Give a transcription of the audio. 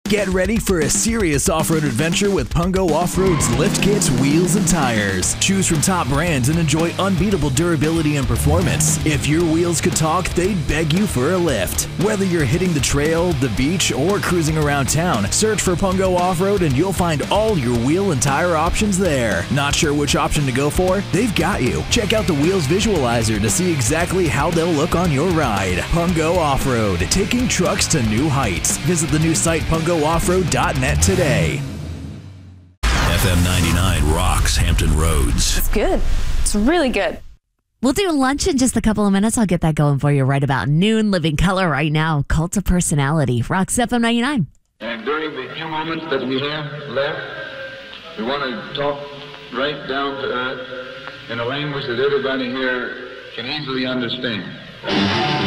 Get ready for a serious off-road adventure with Pungo Off-Road's lift kits, wheels, and tires. Choose from top brands and enjoy unbeatable durability and performance. If your wheels could talk, they'd beg you for a lift. Whether you're hitting the trail, the beach, or cruising around town, search for Pungo Off-Road and you'll find all your wheel and tire options there. Not sure which option to go for? They've got you. Check out the Wheels Visualizer to see exactly how they'll look on your ride. Pungo Off-Road, taking trucks to new heights. Visit the new site pungo-offroad.net today. FM 99 rocks Hampton Roads. It's good. It's really good. We'll do lunch in just a couple of minutes. I'll get that going for you right about noon. Living Color right now. Cult of Personality. Rocks FM 99. And during the few moments that we have left, we want to talk right down to earth in a language that everybody here can easily understand.